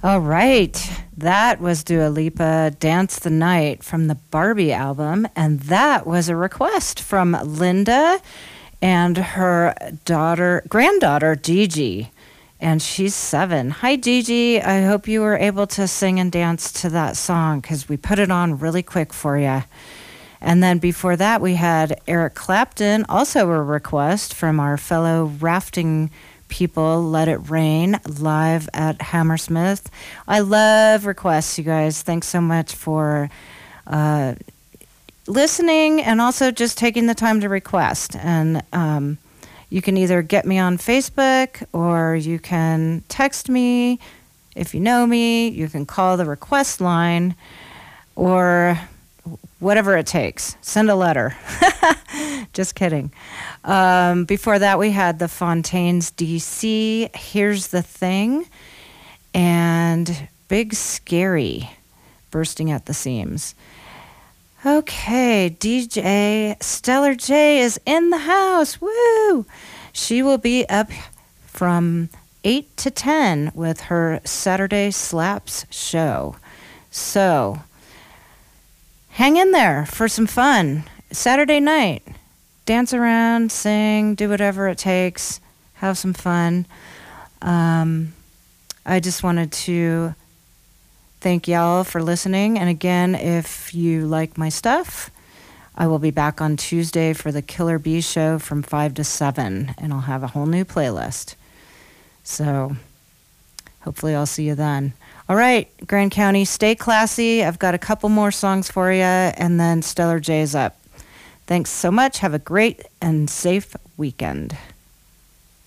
All right. That was Dua Lipa, Dance the Night from the Barbie album. And that was a request from Linda and her granddaughter, Gigi. And she's 7. Hi, Gigi. I hope you were able to sing and dance to that song because we put it on really quick for you. And then before that, we had Eric Clapton, also a request from our fellow rafting people, Let It Rain, live at Hammersmith. I love requests, you guys. Thanks so much for listening and also just taking the time to request. And you can either get me on Facebook or you can text me. If you know me, you can call the request line or whatever it takes. Send a letter. Just kidding. Before that, we had the Fontaines DC, Here's the Thing, and Big Scary, Bursting at the Seams. Okay, DJ Stellar J is in the house. Woo! She will be up from 8 to 10 with her Saturday Slaps show. So, hang in there for some fun. Saturday night. Dance around, sing, do whatever it takes, have some fun. I just wanted to thank y'all for listening. And again, if you like my stuff, I will be back on Tuesday for the Killer Bee show from 5 to 7, and I'll have a whole new playlist. So hopefully I'll see you then. All right, Grand County, stay classy. I've got a couple more songs for you, and then Stellar J's up. Thanks so much. Have a great and safe weekend.